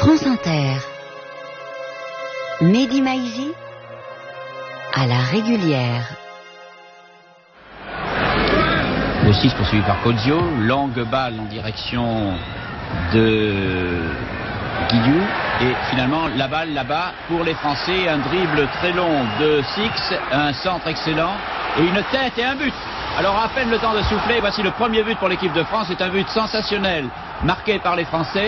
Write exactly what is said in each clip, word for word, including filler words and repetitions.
France Inter. Mehdi Maizi à la régulière. Le six poursuivi par Kozio, longue balle en direction de Guillou et finalement la balle là-bas pour les Français, un dribble très long de Six, un centre excellent et une tête et un but. Alors à peine le temps de souffler, voici le premier but pour l'équipe de France, c'est un but sensationnel marqué par les Français.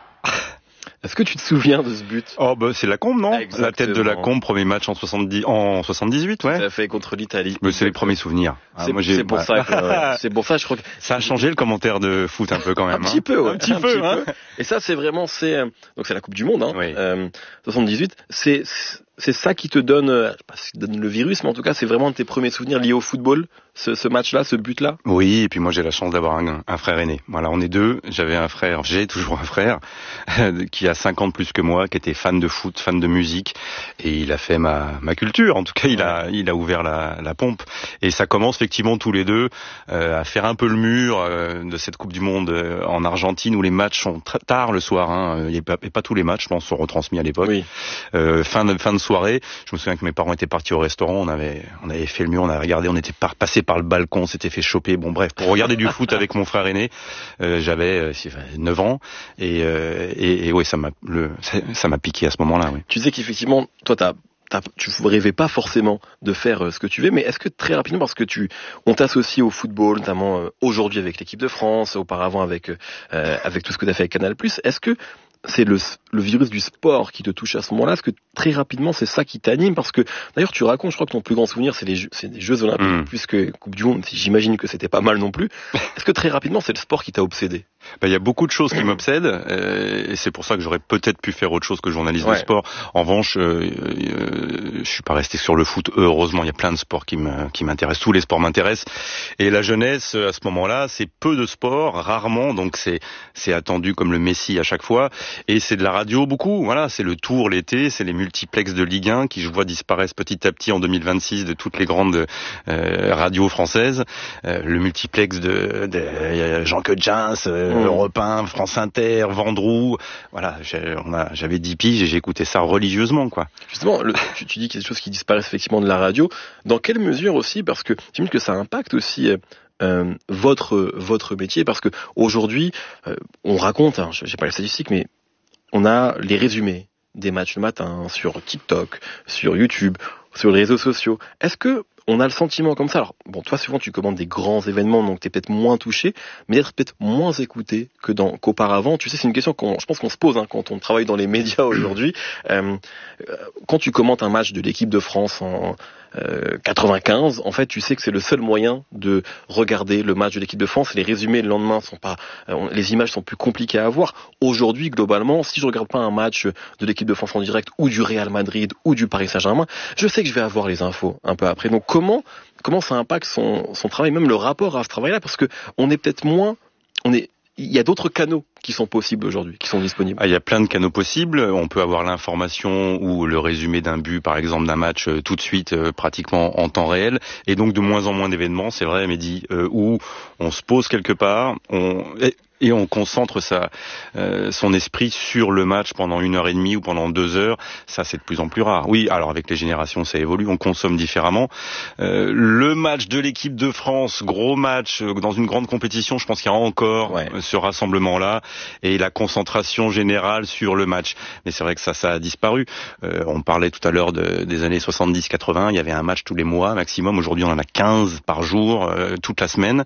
Est-ce que tu te souviens de ce but? Oh bah c'est Lacombe, non? Exactement. La tête de Lacombe, premier match en soixante-dix, en soixante-dix-huit, ouais. Tout à fait, contre l'Italie. Mais c'est les premiers souvenirs. C'est, ah, moi, c'est pour ça que, euh, c'est pour ça, je crois que ça a changé le commentaire de foot un peu quand même. Un petit hein. peu, ouais. Un petit un peu, petit hein. peu. Et ça, c'est vraiment, c'est, euh, donc c'est la Coupe du Monde, hein. Oui. Euh, soixante-dix-huit. C'est, c'est ça qui te donne, euh, je sais pas si te donne le virus, mais en tout cas, c'est vraiment tes premiers souvenirs liés au football, ce, ce match-là, ce but-là. Oui, et puis moi, j'ai la chance d'avoir un, un frère aîné. Voilà, on est deux. J'avais un frère, j'ai toujours un frère, qui a cinq ans de plus que moi, qui était fan de foot, fan de musique, et il a fait ma, ma culture. En tout cas, il a, il a ouvert la, la pompe. Et ça commence effectivement tous les deux euh, à faire un peu le mur euh, de cette Coupe du Monde euh, en Argentine où les matchs sont très tard le soir. Hein, et, pas, et pas tous les matchs, je pense, sont retransmis à l'époque. Oui. Euh, fin de fin de soirée. Je me souviens que mes parents étaient partis au restaurant. On avait, on avait fait le mur, on avait regardé, on était par, passé par le balcon, on s'était fait choper. Bon, bref, pour regarder du foot avec mon frère aîné, euh, j'avais euh, neuf ans et, euh, et, et ouais, ça m'a, le, ça, ça m'a piqué à ce moment-là. Oui. Tu sais qu'effectivement, toi, t'as T'as, tu rêvais pas forcément de faire euh, ce que tu veux, mais est-ce que très rapidement, parce que tu, on t'associe au football, notamment euh, aujourd'hui avec l'équipe de France, auparavant avec euh, avec tout ce que tu as fait avec Canal+, est-ce que c'est le, le virus du sport qui te touche à ce moment-là? Est-ce que très rapidement c'est ça qui t'anime? Parce que d'ailleurs tu racontes, je crois que ton plus grand souvenir c'est les jeux, c'est des Jeux Olympiques mmh. plus que Coupe du Monde. J'imagine que c'était pas mal non plus. Est-ce que très rapidement c'est le sport qui t'a obsédé? Ben, il y a beaucoup de choses qui m'obsèdent euh, et c'est pour ça que j'aurais peut-être pu faire autre chose que journaliste ouais. de sport. En revanche, euh, euh, je suis pas resté sur le foot. Heureusement, il y a plein de sports qui me, qui m'intéressent. Tous les sports m'intéressent. Et la jeunesse, à ce moment-là, c'est peu de sports, rarement. Donc c'est, c'est attendu comme le Messi à chaque fois. Et c'est de la radio beaucoup. Voilà, c'est le Tour l'été, c'est les multiplex de Ligue un qui, je vois, disparaissent petit à petit en deux mille vingt-six de toutes les grandes euh, radios françaises. Euh, le multiplex de, de Jean-Claude Jans. Euh, Europe un, France Inter, Vendroux, voilà, j'ai, on a, j'avais dix piges et j'écoutais ça religieusement, quoi. Justement, le, tu, tu dis qu'il y a des choses qui disparaissent effectivement de la radio. Dans quelle mesure aussi, parce que j'imagine que ça impacte aussi euh, votre votre métier, parce que aujourd'hui, euh, on raconte, hein, j'ai pas les statistiques, mais on a les résumés des matchs le matin sur TikTok, sur YouTube, sur les réseaux sociaux. Est-ce que on a le sentiment comme ça, alors bon, toi souvent tu commandes des grands événements, donc t'es peut-être moins touché, mais d'être peut-être moins écouté que dans, qu'auparavant. Tu sais, c'est une question qu'on, je pense qu'on se pose hein, quand on travaille dans les médias aujourd'hui. Euh, quand tu commentes un match de l'équipe de France en euh, quatre-vingt-quinze, en fait, tu sais que c'est le seul moyen de regarder le match de l'équipe de France. Les résumés le lendemain sont pas, euh, les images sont plus compliquées à avoir. Aujourd'hui, globalement, si je regarde pas un match de l'équipe de France en direct ou du Real Madrid ou du Paris Saint-Germain, je sais que je vais avoir les infos un peu après. Donc comment comment ça impacte son son travail, même le rapport à ce travail-là, parce que on est peut-être moins, on est il y a d'autres canaux qui sont possibles aujourd'hui, qui sont disponibles. Ah, il y a plein de canaux possibles. On peut avoir l'information ou le résumé d'un but, par exemple, d'un match euh, tout de suite, euh, pratiquement en temps réel. Et donc de moins en moins d'événements, c'est vrai, Mehdi, euh, où on se pose quelque part, on... Et... Et on concentre sa, euh, son esprit sur le match pendant une heure et demie ou pendant deux heures. Ça, c'est de plus en plus rare. Oui, alors avec les générations, ça évolue. On consomme différemment. Euh, le match de l'équipe de France, gros match dans une grande compétition, je pense qu'il y a encore ouais. ce rassemblement-là et la concentration générale sur le match. Mais c'est vrai que ça, ça a disparu. Euh, on parlait tout à l'heure de, des années soixante-dix quatre-vingts. Il y avait un match tous les mois maximum. Aujourd'hui, on en a quinze par jour, euh, toute la semaine.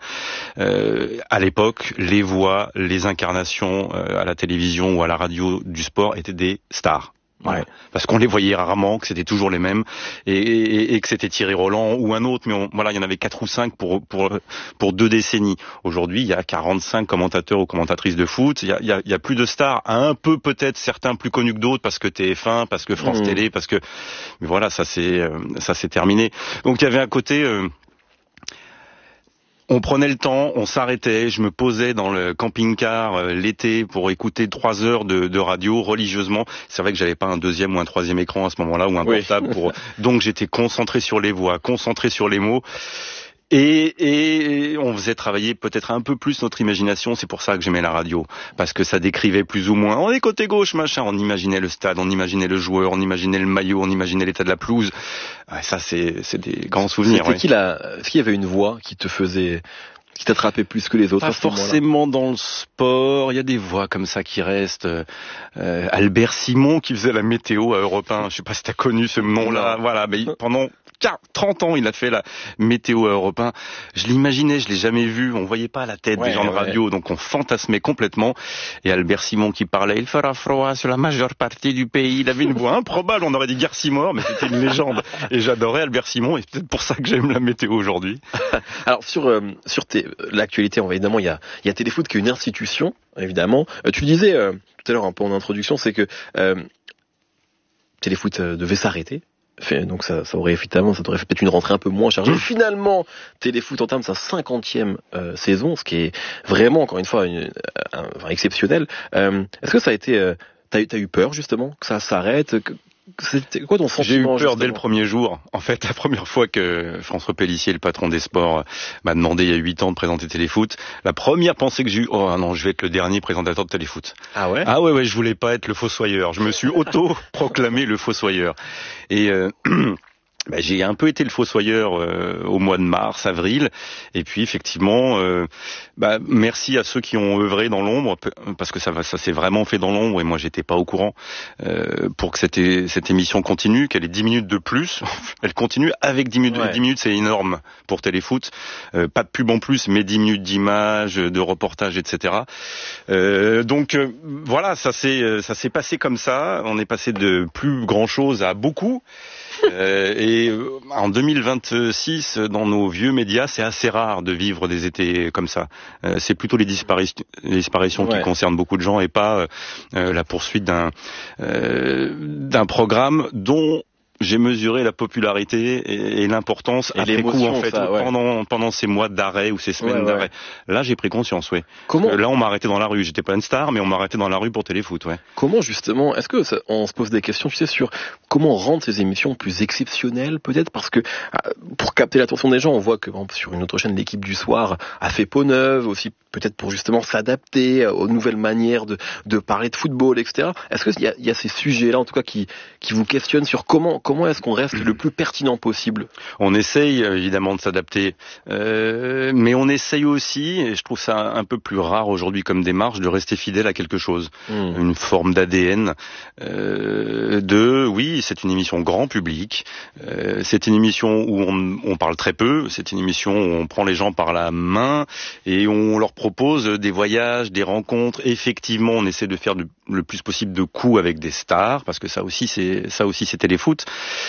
Euh, à l'époque, les voix, les incarnations euh, à la télévision ou à la radio du sport étaient des stars. Ouais. Parce qu'on les voyait rarement, que c'était toujours les mêmes, et, et, et que c'était Thierry Roland ou un autre, mais on, voilà, il y en avait quatre ou cinq pour pour pour deux décennies. Aujourd'hui, il y a quarante-cinq commentateurs ou commentatrices de foot. Il y a il y a, il y a plus de stars, un peu peut-être certains plus connus que d'autres parce que T F un, parce que France mmh. Télé, parce que mais voilà, ça c'est euh, ça c'est terminé. Donc il y avait un côté euh, on prenait le temps, on s'arrêtait, je me posais dans le camping-car euh, l'été pour écouter trois heures de, de radio religieusement. C'est vrai que j'avais pas un deuxième ou un troisième écran à ce moment-là ou un oui. portable pour. Donc j'étais concentré sur les voix, concentré sur les mots. Et, et on faisait travailler peut-être un peu plus notre imagination, c'est pour ça que j'aimais la radio, parce que ça décrivait plus ou moins, on est côté gauche, machin, on imaginait le stade, on imaginait le joueur, on imaginait le maillot, on imaginait l'état de la pelouse. Ouais, ça, c'est, c'est des grands souvenirs. C'était ouais. qui la... Est-ce qu'il y avait une voix qui te faisait... qui t'attrapait plus que les autres? Pas forcément dans le sport, il y a des voix comme ça qui restent. Euh, Albert Simon qui faisait la météo à Europe un, je sais pas si t'as connu ce nom-là, non. Voilà, mais pendant trente ans, il a fait la météo à Europe un. Je l'imaginais, je l'ai jamais vu, on voyait pas la tête ouais, des gens de radio, ouais. Donc on fantasmait complètement. Et Albert Simon qui parlait, il fera froid sur la majeure partie du pays, il avait une voix improbable, on aurait dit Garcimore, mais c'était une légende. Et j'adorais Albert Simon, et c'est peut-être pour ça que j'aime la météo aujourd'hui. Alors sur euh, sur tes, l'actualité, on va évidemment, il y a il y a Téléfoot qui est une institution, évidemment. Euh, tu le disais euh, tout à l'heure un peu en introduction, c'est que euh, Téléfoot euh, devait s'arrêter. Fait, donc ça, ça aurait effectivement, ça aurait fait peut-être une rentrée un peu moins chargée. Finalement, Téléfoot entame sa cinquantième euh, saison, ce qui est vraiment, encore une fois, une, un, un, exceptionnel. Euh, est-ce que ça a été, euh, t'as, t'as eu peur justement que ça s'arrête? que, C'était quoi ton sentiment? J'ai eu peur justement dès le premier jour. En fait, la première fois que François Pellissier, le patron des sports, m'a demandé il y a huit ans de présenter Téléfoot, la première pensée que j'ai eue, oh non, je vais être le dernier présentateur de Téléfoot. Ah ouais? Ah ouais, ouais, je voulais pas être le fossoyeur. Je me suis auto-proclamé le fossoyeur. Et euh, bah, j'ai un peu été le fossoyeur euh, au mois de mars, avril, et puis effectivement, euh, bah, merci à ceux qui ont œuvré dans l'ombre, parce que ça, ça s'est vraiment fait dans l'ombre, et moi j'étais pas au courant, euh, pour que cette, cette émission continue, qu'elle ait dix minutes de plus, elle continue avec dix minutes, ouais. dix minutes c'est énorme pour Téléfoot, euh, pas de pub en plus, mais dix minutes d'images, de reportages, et cetera. Euh, donc euh, voilà, ça s'est, ça s'est passé comme ça, on est passé de plus grand chose à beaucoup. euh, et en deux mille vingt-six, dans nos vieux médias, c'est assez rare de vivre des étés comme ça. Euh, c'est plutôt les, dispari- les disparitions ouais. qui concernent beaucoup de gens et pas euh, la poursuite d'un, euh, d'un programme dont j'ai mesuré la popularité et, et l'importance et après coup en fait ça, ouais. pendant pendant ces mois d'arrêt ou ces semaines ouais, ouais. d'arrêt. Là, j'ai pris conscience, ouais. Comment Là, on m'a arrêté dans la rue. J'étais pas une star, mais on m'a arrêté dans la rue pour Téléfoot, ouais. Comment justement? Est-ce que ça, on se pose des questions, tu sais, sur comment rendre ces émissions plus exceptionnelles, peut-être parce que pour capter l'attention des gens, on voit que par exemple, sur une autre chaîne, l'équipe du soir a fait peau neuve, aussi peut-être pour justement s'adapter aux nouvelles manières de de parler de football, et cetera. Est-ce que il y a, il y a ces sujets-là, en tout cas, qui qui vous questionnent sur comment Comment est-ce qu'on reste le plus pertinent possible? On essaye évidemment de s'adapter, euh, mais on essaye aussi, et je trouve ça un peu plus rare aujourd'hui comme démarche, de rester fidèle à quelque chose, mmh. une forme d'A D N. Euh, de, oui, c'est une émission grand public, euh, c'est une émission où on, on parle très peu, c'est une émission où on prend les gens par la main et on leur propose des voyages, des rencontres. Effectivement, on essaie de faire de, le plus possible de coups avec des stars, parce que ça aussi, c'est ça aussi, c'est Téléfoot.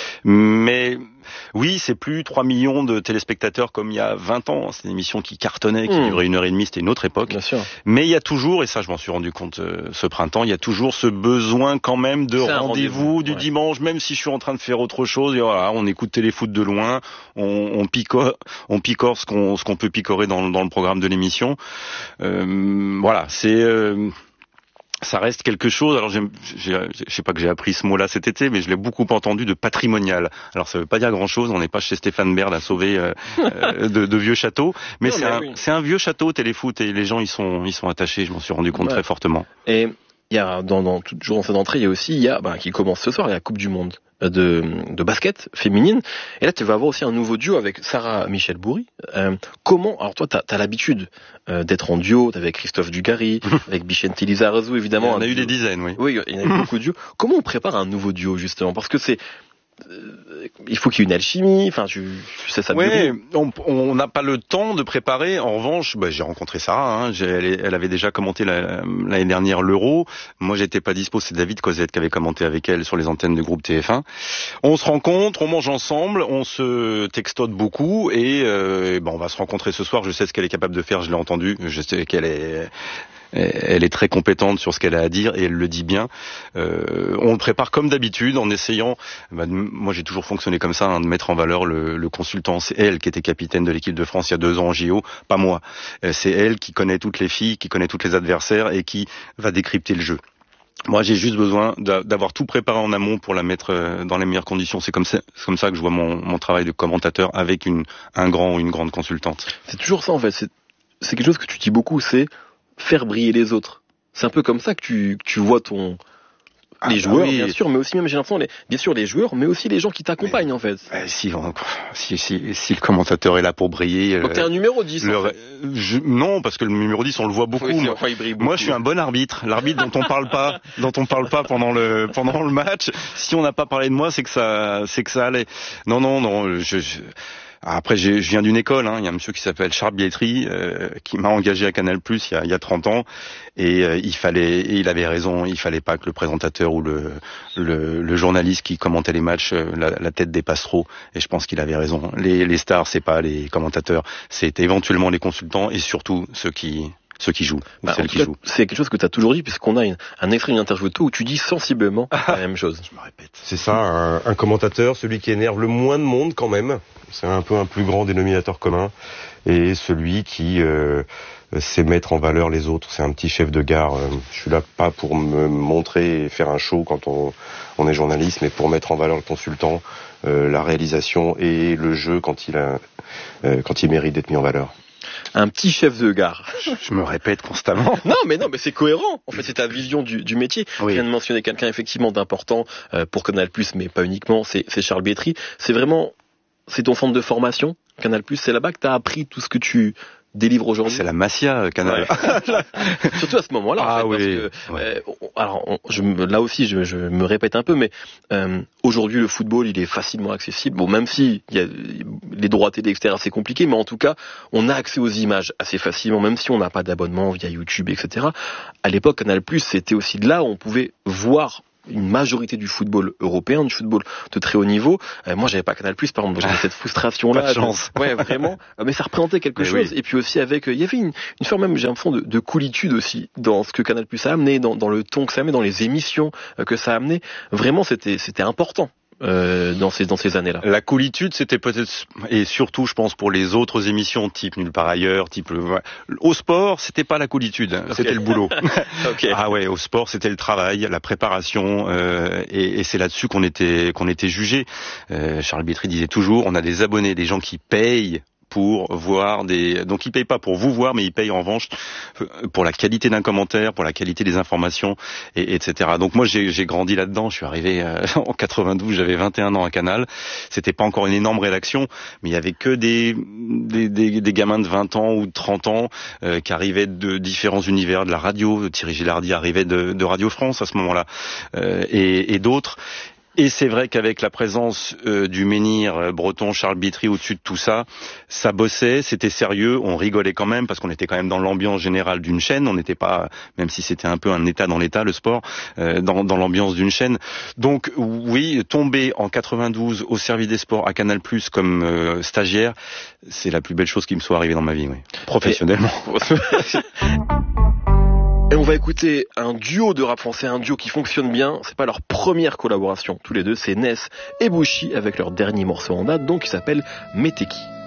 Mais oui, c'est plus trois millions de téléspectateurs comme il y a vingt ans. C'est une émission qui cartonnait, qui mmh. durait une heure et demie, c'était une autre époque. Bien sûr. Mais il y a toujours, et ça je m'en suis rendu compte euh, ce printemps, il y a toujours ce besoin quand même de rendez-vous, rendez-vous du ouais. dimanche, même si je suis en train de faire autre chose. Et voilà, on écoute Téléfoot de loin, on, on picore, on picore ce qu'on, ce qu'on peut picorer dans, dans le programme de l'émission. Euh, voilà, c'est... Euh, ça reste quelque chose, alors j'ai, j'ai, je sais pas que j'ai appris ce mot-là cet été, mais je l'ai beaucoup entendu, de patrimonial. Alors ça veut pas dire grand-chose, on n'est pas chez Stéphane Baird à sauver euh, euh, de, de vieux châteaux, mais, non, c'est, mais un, oui. c'est un vieux château Téléfoot et les gens ils sont, ils sont attachés, je m'en suis rendu compte ouais. très fortement. Et il y a, dans, dans, toujours dans cette entrée, il y a aussi, il y a, bah, qui commence ce soir, il y a la Coupe du Monde de, de basket féminine. Et là, tu vas avoir aussi un nouveau duo avec Sarah Michel Bourri. Euh, comment, alors toi, t'as, t'as l'habitude euh, d'être en duo, t'es avec Christophe Dugarry, avec Bichente Lizarazu, évidemment. Il y en a eu des dizaines, oui. Oui, il y en a eu beaucoup de duos. Comment on prépare un nouveau duo, justement? Parce que c'est, Euh, il faut qu'il y ait une alchimie, enfin, tu, tu sais ça. Oui, on n'a pas le temps de préparer. En revanche, bah, j'ai rencontré Sarah. Hein, j'ai, elle, elle avait déjà commenté la, l'année dernière l'Euro. Moi, j'étais pas dispo. C'est David Cosette qui avait commenté avec elle sur les antennes du groupe T F un. On se rencontre, on mange ensemble, on se textote beaucoup et, euh, et ben, on va se rencontrer ce soir. Je sais ce qu'elle est capable de faire. Je l'ai entendu. Je sais qu'elle est Elle est très compétente sur ce qu'elle a à dire et elle le dit bien. Euh, on le prépare comme d'habitude en essayant, bah, moi j'ai toujours fonctionné comme ça, hein, de mettre en valeur le, le consultant. C'est elle qui était capitaine de l'équipe de France il y a deux ans en J O, pas moi. C'est elle qui connaît toutes les filles, qui connaît tous les adversaires et qui va décrypter le jeu. Moi, j'ai juste besoin d'avoir tout préparé en amont pour la mettre dans les meilleures conditions. C'est comme ça, c'est comme ça que je vois mon, mon travail de commentateur avec une, un grand ou une grande consultante. C'est toujours ça en fait. C'est, c'est quelque chose que tu dis beaucoup, c'est faire briller les autres. C'est un peu comme ça que tu, que tu vois ton les ah, joueurs, oui. bien sûr, mais aussi même j'ai l'impression, les, bien sûr les joueurs, mais aussi les gens qui t'accompagnent mais, en fait. Euh, si, si, si, si le commentateur est là pour briller. Donc euh, t'es un numéro dix. Le, en fait. je, non, parce que le numéro dix, on le voit beaucoup. Oui, moi, beaucoup. moi, je suis un bon arbitre. L'arbitre dont on parle pas, dont on parle pas pendant le pendant le match. Si on n'a pas parlé de moi, c'est que ça, c'est que ça allait. Non, non, non. Je, je... Après, j'ai, je viens d'une école. Hein. Il y a un monsieur qui s'appelle Charles Bietri euh, qui m'a engagé à Canal+ il y a, il y a trente ans, et euh, il fallait, et il avait raison. Il fallait pas que le présentateur ou le le, le journaliste qui commentait les matchs, la, la tête dépasse trop. Et je pense qu'il avait raison. Les, les stars, c'est pas les commentateurs, c'est éventuellement les consultants et surtout ceux qui ceux qui jouent, bah, celles qui cas, jouent. C'est quelque chose que tu as toujours dit, puisqu'on a une, un extrait d'une interview de toi où tu dis sensiblement la même chose. Je me répète. C'est ça, un, un commentateur, celui qui énerve le moins de monde quand même. C'est un peu un plus grand dénominateur commun. Et celui qui euh, sait mettre en valeur les autres. C'est un petit chef de gare. Je suis là pas pour me montrer et faire un show quand on, on est journaliste, mais pour mettre en valeur le consultant, euh, la réalisation et le jeu quand il, a, euh, quand il mérite d'être mis en valeur. Un petit chef de gare. Je me répète constamment. Non, mais non, mais c'est cohérent. En fait, c'est ta vision du, du métier. Oui. Je viens de mentionner quelqu'un effectivement d'important euh, pour Canal+, mais pas uniquement. C'est, c'est Charles Bietri. C'est vraiment, c'est ton centre de formation. Canal+, c'est là-bas que t'as appris tout ce que tu délivre aujourd'hui. C'est la Masia, Canal. Ouais. Surtout à ce moment-là. Ah en fait, oui. Parce que, ouais. euh, alors, on, je, là aussi, je, je me répète un peu, mais euh, aujourd'hui, le football, il est facilement accessible. Bon, même si il y a les droits télé, et cetera, c'est compliqué, mais en tout cas, on a accès aux images assez facilement, même si on n'a pas d'abonnement via YouTube, et cetera. À l'époque, Canal+, c'était aussi de là où on pouvait voir une majorité du football européen, du football de très haut niveau. Euh, moi, j'avais pas Canal+, par exemple, j'avais cette frustration-là. Pas de chance. Je... Ouais, vraiment. Mais ça représentait quelque mais chose. Oui. Et puis aussi avec, il y avait une, une forme même, j'ai l'impression, de, de coolitude aussi dans ce que Canal+ a amené, dans, dans le ton que ça amenait, dans les émissions que ça a amené. Vraiment, c'était, c'était important. Euh, dans ces dans ces années-là. La coolitude, c'était peut-être, et surtout, je pense, pour les autres émissions, type Nulle part ailleurs, type le, au sport, c'était pas la coolitude, okay. C'était le boulot. Okay. Ah ouais, au sport, c'était le travail, la préparation, euh, et, et c'est là-dessus qu'on était qu'on était jugé. Euh, Charles Bietri disait toujours, on a des abonnés, des gens qui payent pour voir des, donc ils payent pas pour vous voir, mais ils payent en revanche pour la qualité d'un commentaire, pour la qualité des informations, et etc. Donc moi j'ai, j'ai grandi là-dedans. Je suis arrivé euh, en quatre-vingt-douze, j'avais vingt et un ans à Canal. C'était pas encore une énorme rédaction, mais il y avait que des des, des, des gamins de vingt ans ou de trente ans euh, qui arrivaient de différents univers de la radio. Thierry Gilardi arrivait de, de Radio France à ce moment-là, euh, et, et d'autres. Et c'est vrai qu'avec la présence euh, du menhir euh, breton Charles Bietri au-dessus de tout ça, ça bossait, c'était sérieux, on rigolait quand même parce qu'on était quand même dans l'ambiance générale d'une chaîne, on n'était pas, même si c'était un peu un état dans l'état le sport, euh, dans, dans l'ambiance d'une chaîne. Donc oui, tomber en quatre-vingt-douze au service des sports à Canal+ comme euh, stagiaire, c'est la plus belle chose qui me soit arrivée dans ma vie, oui, professionnellement. Et on va écouter un duo de rap français, un duo qui fonctionne bien. C'est pas leur première collaboration, tous les deux, c'est Ness et Bouchy avec leur dernier morceau en date, donc qui s'appelle Meteki.